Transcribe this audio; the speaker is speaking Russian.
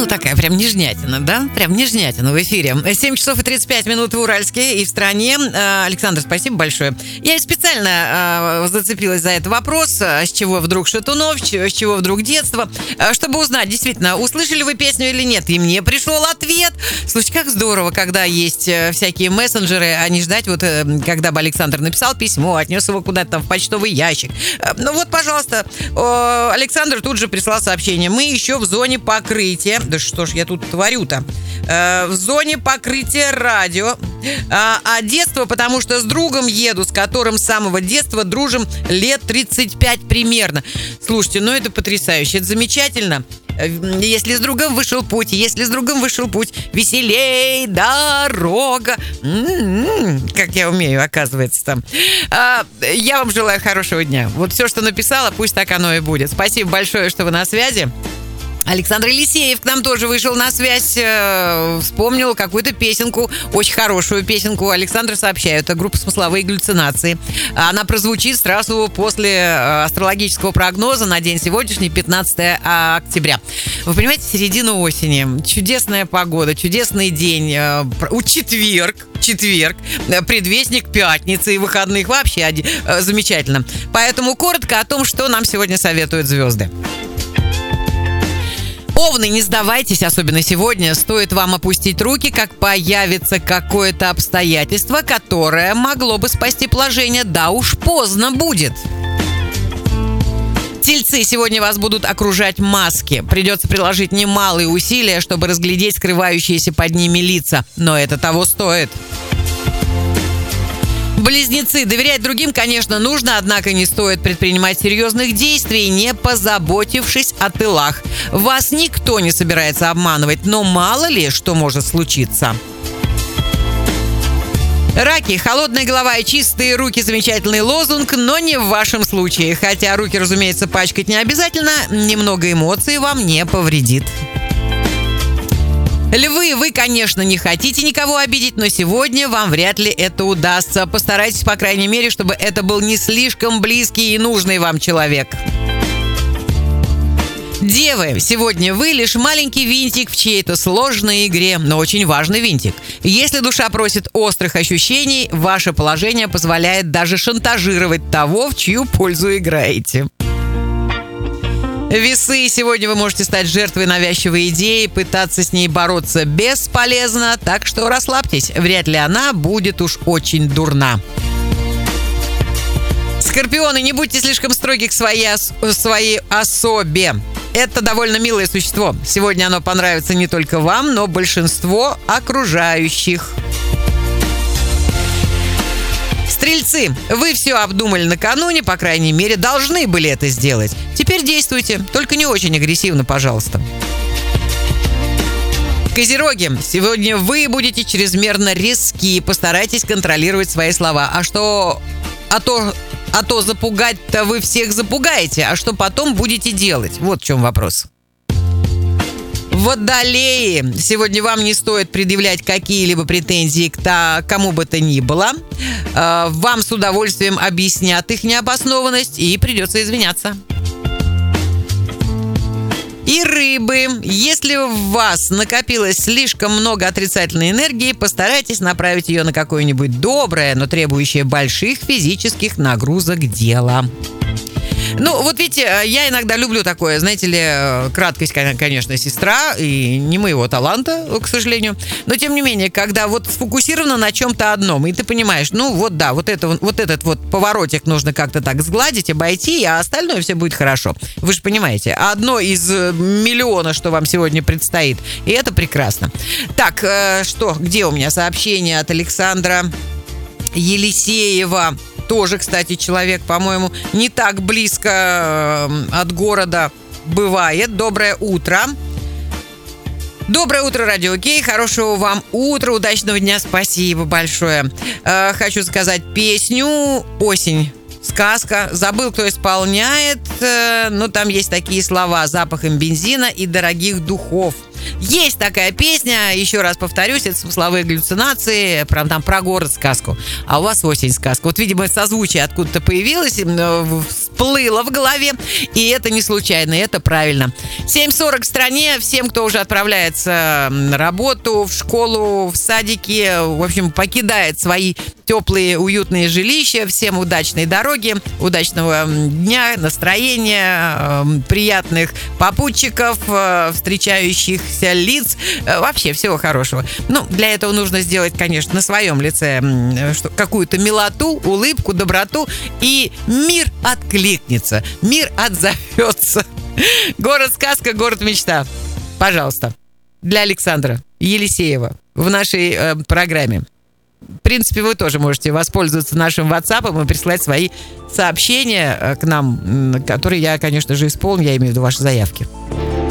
Ну, такая прям нежнятина, да? Прям нежнятина в эфире. 7 часов и 35 минут в Уральске и в стране. Александр, спасибо большое. Я специально зацепилась за этот вопрос. С чего вдруг Шатунов, с чего вдруг детство? Чтобы узнать, действительно, услышали вы песню или нет. И мне пришел ответ. Слушай, как здорово, когда есть всякие мессенджеры, а не ждать, вот когда бы Александр написал письмо, отнес его куда-то там в почтовый ящик. Ну вот, пожалуйста, Александр тут же прислал сообщение. Мы еще в зоне покрытия. Да что ж я тут творю-то? В зоне покрытия радио. А детство, потому что с другом еду, с которым с самого детства дружим лет 35 примерно. Слушайте, ну это потрясающе, это замечательно. Если с другом вышел путь, веселей дорога. Как я умею, оказывается, там. Я вам желаю хорошего дня. Вот все, что написала, пусть так оно и будет. Спасибо большое, что вы на связи. Александр Елисеев к нам тоже вышел на связь, вспомнил какую-то песенку, очень хорошую песенку. Александр сообщает, это группа «Смысловые галлюцинации». Она прозвучит сразу после астрологического прогноза на день сегодняшний, 15 октября. Вы понимаете, середина осени, чудесная погода, чудесный день, четверг, предвестник пятницы и выходных, вообще замечательно. Поэтому коротко о том, что нам сегодня советуют звезды. Овны, не сдавайтесь, особенно сегодня. Стоит вам опустить руки, как появится какое-то обстоятельство, которое могло бы спасти положение. Да уж поздно будет. Тельцы, сегодня вас будут окружать маски. Придется приложить немалые усилия, чтобы разглядеть скрывающиеся под ними лица. Но это того стоит. Близнецы, доверять другим, конечно, нужно, однако не стоит предпринимать серьезных действий, не позаботившись о тылах. Вас никто не собирается обманывать, но мало ли что может случиться. Раки, холодная голова и чистые руки – замечательный лозунг, но не в вашем случае. Хотя руки, разумеется, пачкать не обязательно, немного эмоций вам не повредит. Львы, вы, конечно, не хотите никого обидеть, но сегодня вам вряд ли это удастся. Постарайтесь, по крайней мере, чтобы это был не слишком близкий и нужный вам человек. Девы, сегодня вы лишь маленький винтик в чьей-то сложной игре, но очень важный винтик. Если душа просит острых ощущений, ваше положение позволяет даже шантажировать того, в чью пользу играете. Весы, сегодня вы можете стать жертвой навязчивой идеи, пытаться с ней бороться бесполезно, так что расслабьтесь, вряд ли она будет уж очень дурна. Скорпионы, не будьте слишком строги к своей особе. Это довольно милое существо. Сегодня оно понравится не только вам, но большинству окружающих. Стрельцы, вы все обдумали накануне, по крайней мере, должны были это сделать. Теперь действуйте, только не очень агрессивно, пожалуйста. Козероги, сегодня вы будете чрезмерно резки, постарайтесь контролировать свои слова. А то запугать-то вы всех запугаете, а что потом будете делать? Вот в чем вопрос. Водолеи, сегодня вам не стоит предъявлять какие-либо претензии к кому бы то ни было. Вам с удовольствием объяснят их необоснованность и придется извиняться. И рыбы, если в вас накопилось слишком много отрицательной энергии, постарайтесь направить ее на какое-нибудь доброе, но требующее больших физических нагрузок дело. Ну, вот видите, я иногда люблю такое, знаете ли, краткость, конечно, сестра, и не моего таланта, к сожалению, но тем не менее, когда вот сфокусировано на чем-то одном, и ты понимаешь, ну вот да, вот этот поворотик нужно как-то так сгладить, обойти, а остальное все будет хорошо. Вы же понимаете, одно из миллиона, что вам сегодня предстоит, и это прекрасно. Так, где у меня сообщение от Александра Елисеева? Тоже, кстати, человек, по-моему, не так близко от города бывает. Доброе утро. Доброе утро, Радио Кей. Хорошего вам утра, удачного дня. Спасибо большое. Хочу заказать песню «Осень». Сказка. Забыл, кто исполняет, но там есть такие слова: запахом бензина и дорогих духов. Есть такая песня, еще раз повторюсь, это «Смысловые галлюцинации», там про город сказку, а у вас «Осень» сказка. Вот, видимо, созвучие откуда-то появилось, всплыло в голове, и это не случайно, это правильно. 7:40 в стране. Всем, кто уже отправляется на работу, в школу, в садики, в общем, покидает свои теплые, уютные жилища. Всем удачной дороги, удачного дня, настроения, приятных попутчиков, встречающихся лиц. Вообще всего хорошего. Ну, для этого нужно сделать, конечно, на своем лице какую-то милоту, улыбку, доброту, и мир откликнется, мир отзовется. Город-сказка, город-мечта. Пожалуйста, для Александра Елисеева в нашей программе. В принципе, вы тоже можете воспользоваться нашим WhatsApp и прислать свои сообщения к нам, которые я, конечно же, исполню, я имею в виду ваши заявки.